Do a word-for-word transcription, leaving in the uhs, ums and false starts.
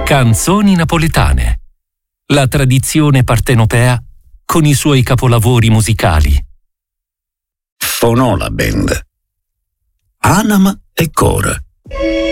Canzoni napoletane. La tradizione partenopea con i suoi capolavori musicali. Fonola Band. Anima e Cora.